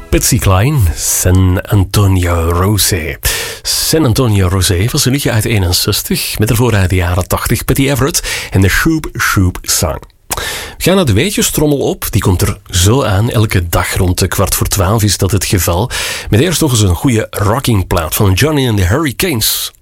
Patsy Cline, San Antonio Rosé. San Antonio Rosé was een liedje uit 61, met ervoor uit de jaren 80, Patty Everett en de Shoop Shoop Song. We gaan naar de weetjestrommel op, die komt er zo aan. Elke dag rond 11:15 is dat het geval. Met eerst nog eens een goede rockingplaat van Johnny and the Hurricanes.